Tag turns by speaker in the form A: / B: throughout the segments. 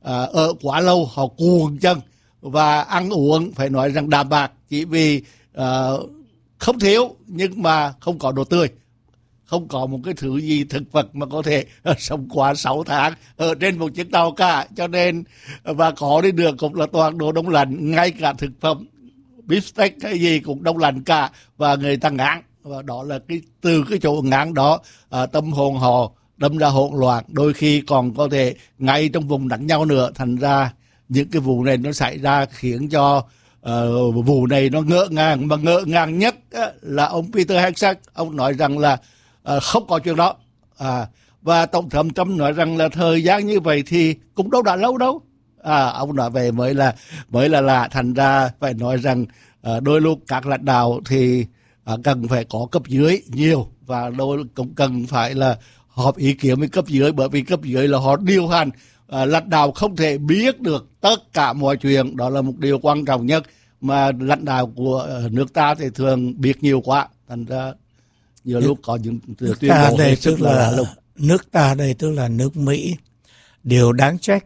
A: ở quá lâu họ cuồng chân và ăn uống phải nói rằng đạm bạc, chỉ vì không thiếu nhưng mà không có đồ tươi, không có một cái thứ gì thực vật mà có thể sống quá 6 tháng ở trên một chiếc tàu cả, cho nên và có đi được cũng là toàn đồ đông lạnh, ngay cả thực phẩm beef steak cái gì cũng đông lạnh cả, và người ta ngán, và đó là từ cái chỗ ngán đó tâm hồn họ đâm ra hỗn loạn, đôi khi còn có thể ngay trong vùng đánh nhau nữa. Thành ra những cái vụ này nó xảy ra khiến cho vụ này nó ngỡ ngàng, mà ngỡ ngàng nhất là ông Peter Hegseth, ông nói rằng là không có chuyện đó, và tổng thống Trump nói rằng là thời gian như vậy thì cũng đâu đã lâu đâu, ông nói về mới là lạ. Thành ra phải nói rằng đôi lúc các lãnh đạo thì cần phải có cấp dưới nhiều, và đôi cũng cần phải là họp ý kiến với cấp dưới, bởi vì cấp dưới là họ điều hành, lãnh đạo không thể biết được tất cả mọi chuyện, đó là một điều quan trọng nhất, mà lãnh đạo của nước ta thì thường biết nhiều quá, thành ra nhiều lúc có những tuyên bố
B: đây tức là nước ta đây tức là nước Mỹ. Điều đáng trách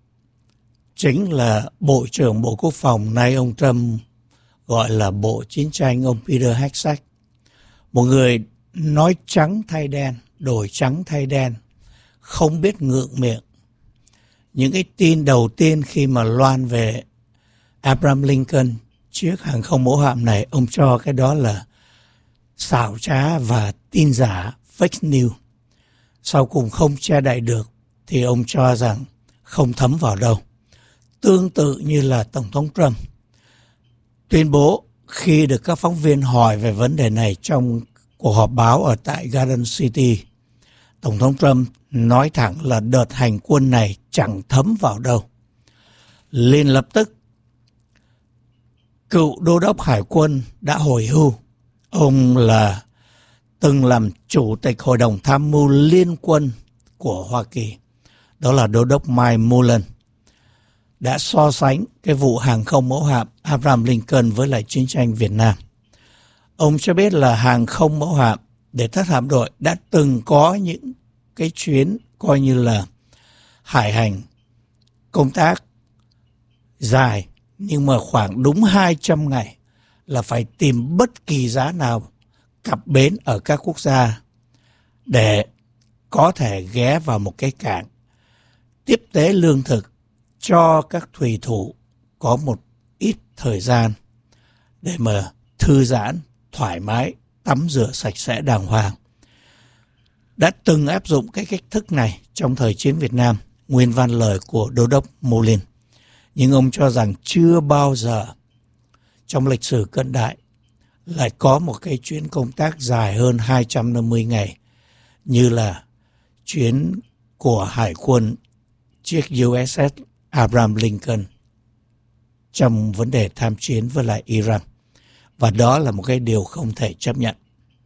B: chính là Bộ trưởng Bộ Quốc phòng, nay ông Trump gọi là Bộ Chiến tranh, ông Peter Hegseth, một người nói trắng thay đen, đổi trắng thay đen, không biết ngượng miệng. Những cái tin đầu tiên khi mà loan về Abraham Lincoln, chiếc hàng không mẫu hạm này, ông cho cái đó là xảo trá và tin giả, fake news. Sau cùng không che đậy được thì ông cho rằng không thấm vào đâu. Tương tự như là Tổng thống Trump tuyên bố khi được các phóng viên hỏi về vấn đề này trong cuộc họp báo ở tại Garden City, Tổng thống Trump nói thẳng là đợt hành quân này chẳng thấm vào đâu. Liền lập tức, cựu đô đốc hải quân đã hồi hưu, ông là từng làm chủ tịch Hội đồng Tham mưu Liên quân của Hoa Kỳ, đó là đô đốc Mike Mullen, đã so sánh cái vụ hàng không mẫu hạm Abraham Lincoln với lại chiến tranh Việt Nam. Ông cho biết là hàng không mẫu hạm để thất hạm đội đã từng có những cái chuyến coi như là hải hành công tác dài, nhưng mà khoảng đúng 200 ngày là phải tìm bất kỳ giá nào cập bến ở các quốc gia để có thể ghé vào một cái cảng tiếp tế lương thực cho các thủy thủ có một ít thời gian để mà thư giãn, thoải mái, tắm rửa sạch sẽ đàng hoàng. Đã từng áp dụng cái cách thức này trong thời chiến Việt Nam, nguyên văn lời của đô đốc Mullen. Nhưng ông cho rằng chưa bao giờ trong lịch sử cận đại lại có một cái chuyến công tác dài hơn 250 ngày như là chuyến của hải quân chiếc USS Abraham Lincoln trong vấn đề tham chiến với lại Iran. Và đó là một cái điều không thể chấp nhận.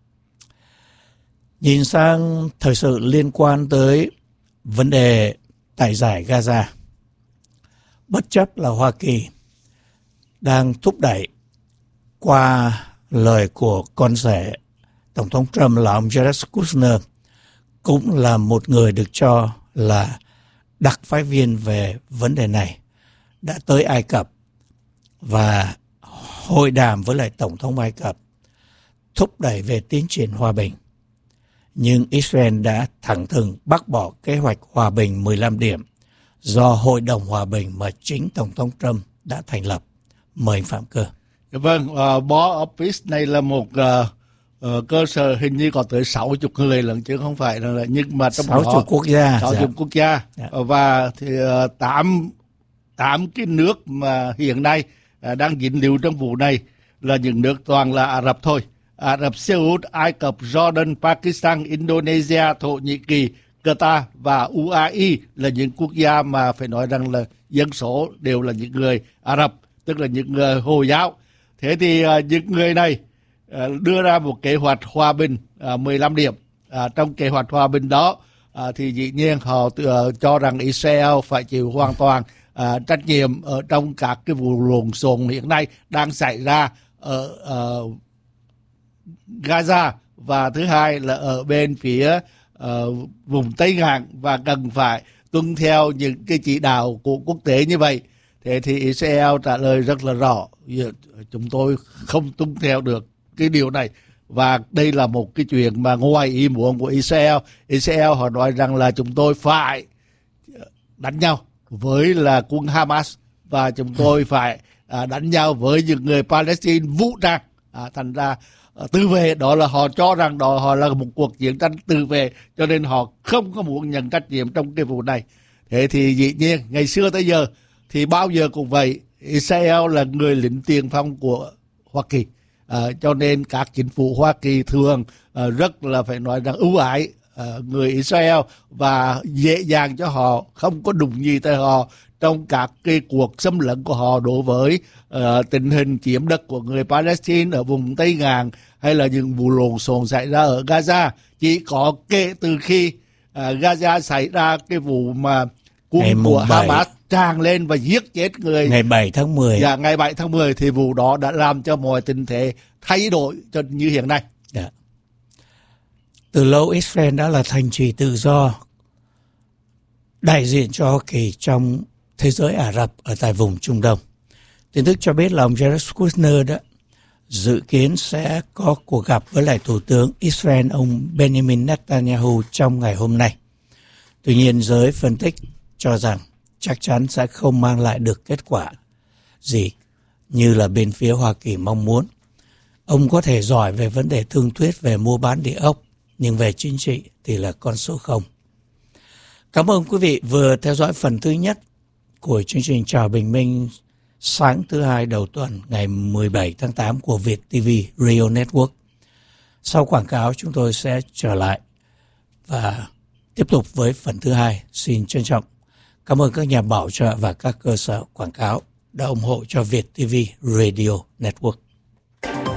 B: Nhìn sang thời sự liên quan tới vấn đề tại giải Gaza, bất chấp là Hoa Kỳ đang thúc đẩy qua lời của con rể Tổng thống Trump là ông Jared Kushner, cũng là một người được cho là đặc phái viên về vấn đề này, đã tới Ai Cập và hội đàm với lại Tổng thống Ai Cập thúc đẩy về tiến triển hòa bình. Nhưng Israel đã thẳng thừng bác bỏ kế hoạch hòa bình 15 điểm do Hội đồng Hòa bình mà chính Tổng thống Trump đã thành lập. Mời anh Phạm Cơ.
A: Vâng, Board Office này là một cơ sở hình như có tới 60 người lận chứ không phải là, nhưng mà trong
B: 60 quốc gia.
A: 60 quốc gia. Và thì 8 cái nước mà hiện nay đang dính líu trong vụ này là những nước toàn là Ả Rập thôi. Ả Rập Xê Út, Ai Cập, Jordan, Pakistan, Indonesia, Thổ Nhĩ Kỳ, Qatar và UAE là những quốc gia mà phải nói rằng là dân số đều là những người Ả Rập, tức là những người Hồi giáo. Thế thì những người này đưa ra một kế hoạch hòa bình 15 điểm. Trong kế hoạch hòa bình đó thì dĩ nhiên họ cho rằng Israel phải chịu hoàn toàn trách nhiệm ở trong các cái vụ lộn xộn hiện nay đang xảy ra ở Gaza, và thứ hai là ở bên phía vùng Tây Ngạn, và cần phải tuân theo những cái chỉ đạo của quốc tế như vậy. Thế thì Israel trả lời rất là rõ, chúng tôi không tuân theo được cái điều này. Và đây là một cái chuyện mà ngoài ý muốn của Israel. Israel họ nói rằng là chúng tôi phải đánh nhau với là quân Hamas và chúng tôi phải đánh nhau với những người Palestine vũ trang. Thành ra tự vệ, đó là họ cho rằng đó họ là một cuộc chiến tranh tự vệ, cho nên họ không có muốn nhận trách nhiệm trong cái vụ này. Thế thì dĩ nhiên ngày xưa tới giờ thì bao giờ cũng vậy, Israel là người lính tiền phong của Hoa Kỳ. Cho nên các chính phủ Hoa Kỳ thường rất là phải nói rằng ưu ái người Israel và dễ dàng cho họ, không có đụng gì tới họ trong các cái cuộc xâm lấn của họ đối với tình hình chiếm đất của người Palestine ở vùng Tây Ngạn hay là những vụ lộn xộn xảy ra ở Gaza. Chỉ có kể từ khi Gaza xảy ra cái vụ mà quân của Hamas tràn lên và giết chết người
B: ngày 7 tháng 10.
A: Dạ, ngày 7 tháng 10 thì vụ đó đã làm cho mọi tình thế thay đổi cho như hiện nay.
B: Dạ. Từ lâu Israel đã là thành trì tự do, đại diện cho Hoa Kỳ trong thế giới Ả Rập ở tại vùng Trung Đông. Tin tức cho biết là ông Jared Kushner đã dự kiến sẽ có cuộc gặp với lại Thủ tướng Israel ông Benjamin Netanyahu trong ngày hôm nay. Tuy nhiên, giới phân tích cho rằng chắc chắn sẽ không mang lại được kết quả gì như là bên phía Hoa Kỳ mong muốn. Ông có thể giỏi về vấn đề thương thuyết về mua bán địa ốc, nhưng về chính trị thì là con số 0. Cảm ơn quý vị vừa theo dõi phần thứ nhất của chương trình Chào Bình Minh sáng thứ Hai đầu tuần ngày 17 tháng 8 của Việt TV Radio Network. Sau quảng cáo chúng tôi sẽ trở lại và tiếp tục với phần thứ hai. Xin trân trọng cảm ơn các nhà bảo trợ và các cơ sở quảng cáo đã ủng hộ cho Việt TV Radio Network.